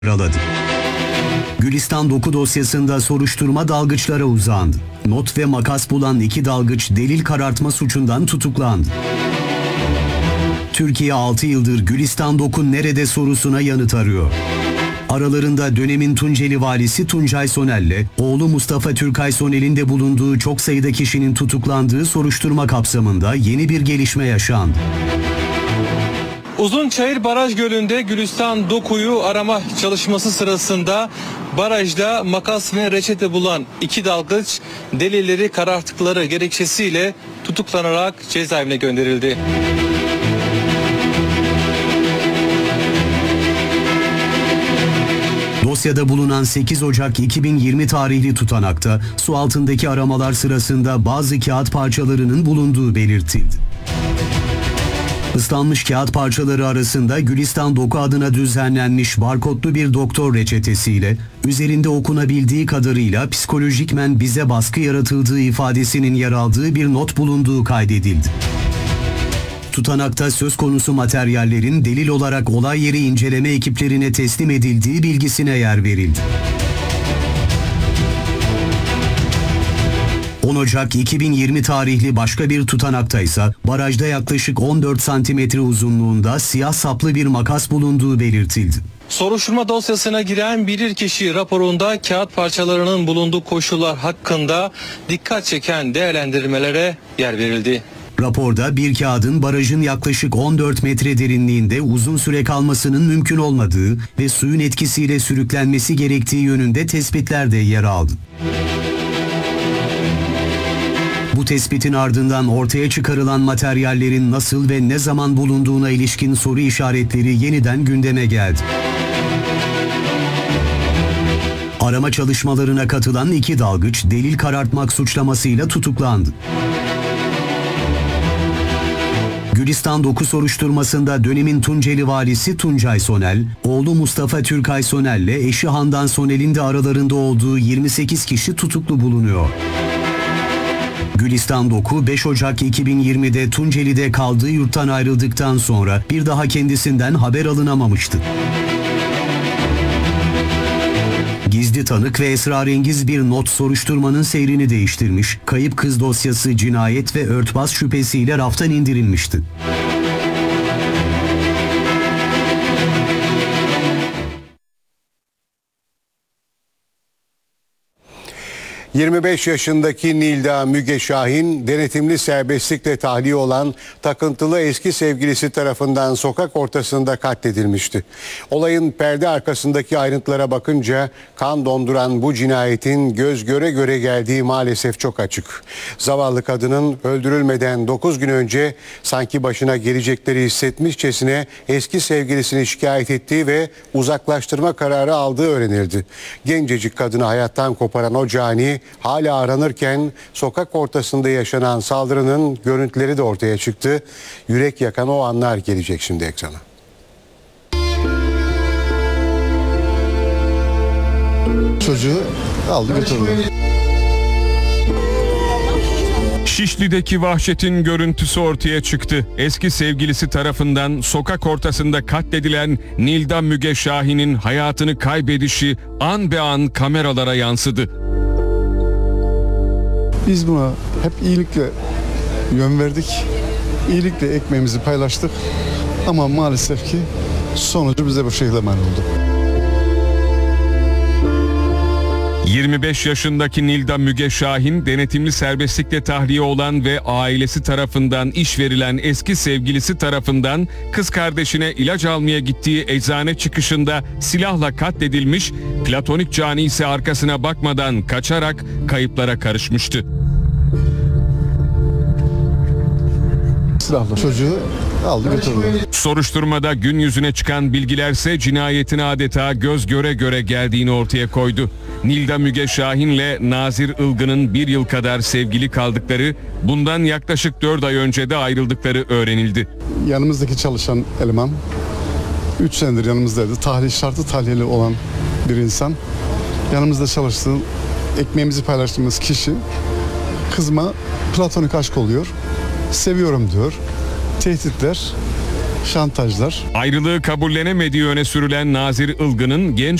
Karaladı. Gülistan Doku dosyasında soruşturma dalgıçlara uzandı. Not ve makas bulan 2 dalgıç delil karartma suçundan tutuklandı. Türkiye 6 yıldır Gülistan Doku nerede sorusuna yanıt arıyor. Aralarında dönemin Tunceli valisi Tuncay Sonel'le oğlu Mustafa Türkay Sonel'in de bulunduğu çok sayıda kişinin tutuklandığı soruşturma kapsamında yeni bir gelişme yaşandı. Uzunçayır Baraj Gölü'nde Gülistan Doku'yu arama çalışması sırasında barajda makas ve reçete bulan 2 dalgıç delilleri kararttıkları gerekçesiyle tutuklanarak cezaevine gönderildi. Dosyada bulunan 8 Ocak 2020 tarihli tutanakta su altındaki aramalar sırasında bazı kağıt parçalarının bulunduğu belirtildi. Islanmış kağıt parçaları arasında Gülistan Doku adına düzenlenmiş barkodlu bir doktor reçetesiyle üzerinde okunabildiği kadarıyla psikolojikmen bize baskı yaratıldığı ifadesinin yer aldığı bir not bulunduğu kaydedildi. Tutanakta söz konusu materyallerin delil olarak olay yeri inceleme ekiplerine teslim edildiği bilgisine yer verildi. 10 Ocak 2020 tarihli başka bir tutanakta ise barajda yaklaşık 14 santimetre uzunluğunda siyah saplı bir makas bulunduğu belirtildi. Soruşturma dosyasına giren bilirkişi raporunda kağıt parçalarının bulunduğu koşullar hakkında dikkat çeken değerlendirmelere yer verildi. Raporda bir kağıdın barajın yaklaşık 14 metre derinliğinde uzun süre kalmasının mümkün olmadığı ve suyun etkisiyle sürüklenmesi gerektiği yönünde tespitler de yer aldı. Bu tespitin ardından ortaya çıkarılan materyallerin nasıl ve ne zaman bulunduğuna ilişkin soru işaretleri yeniden gündeme geldi. Arama çalışmalarına katılan 2 dalgıç delil karartmak suçlamasıyla tutuklandı. Gülistan Doku soruşturmasında dönemin Tunceli valisi Tuncay Sonel, oğlu Mustafa Türkay Sonel'le eşi Handan Sonel'in de aralarında olduğu 28 kişi tutuklu bulunuyor. Gülistan Doku 5 Ocak 2020'de Tunceli'de kaldığı yurttan ayrıldıktan sonra bir daha kendisinden haber alınamamıştı. Gizli tanık ve esrarengiz bir not soruşturmanın seyrini değiştirmiş, kayıp kız dosyası cinayet ve örtbas şüphesiyle raftan indirilmişti. ...25 yaşındaki Nilda Müge Şahin, denetimli serbestlikle tahliye olan takıntılı eski sevgilisi tarafından sokak ortasında katledilmişti. Olayın perde arkasındaki ayrıntılara bakınca kan donduran bu cinayetin göz göre göre geldiği maalesef çok açık. Zavallı kadının öldürülmeden 9 gün önce sanki başına gelecekleri hissetmişçesine eski sevgilisini şikayet ettiği ve uzaklaştırma kararı aldığı öğrenildi. Gencecik kadını hayattan koparan o cani hala aranırken sokak ortasında yaşanan saldırının görüntüleri de ortaya çıktı. Yürek yakan o anlar gelecek şimdi ekrana. Çocuğu aldı götürdü. Şişli'deki vahşetin görüntüsü ortaya çıktı. Eski sevgilisi tarafından sokak ortasında katledilen Nilda Müge Şahin'in hayatını kaybedişi an be an kameralara yansıdı. Biz buna hep iyilikle yön verdik. İyilikle ekmeğimizi paylaştık. Ama maalesef ki sonucu bize bu şekilde mal oldu. 25 yaşındaki Nilda Müge Şahin, denetimli serbestlikle tahliye olan ve ailesi tarafından iş verilen eski sevgilisi tarafından kız kardeşine ilaç almaya gittiği eczane çıkışında silahla katledilmiş, platonik cani ise arkasına bakmadan kaçarak kayıplara karışmıştı. Silahla çocuğu aldı götürdü. Soruşturmada gün yüzüne çıkan bilgilerse cinayetin adeta göz göre göre geldiğini ortaya koydu. Nilda Müge Şahin'le Nazir Ilgın'ın 1 yıl kadar sevgili kaldıkları, bundan yaklaşık 4 ay önce de ayrıldıkları öğrenildi. Yanımızdaki çalışan eleman 3 senedir yanımızdaydı. Şartlı tahliyeli olan bir insan. Yanımızda çalıştığı, ekmeğimizi paylaştığımız kişi kızıma platonik aşk oluyor. Seviyorum diyor. Tehditler. şantajlar. Ayrılığı kabullenemediği öne sürülen Nazır Ilgın'ın genç